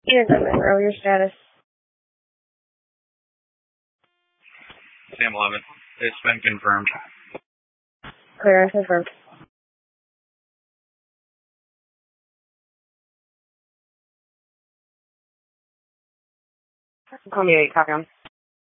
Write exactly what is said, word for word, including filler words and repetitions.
Unit number, earlier status. Sam eleven. It's been confirmed. Clear and confirmed. Columbia eight, copy on.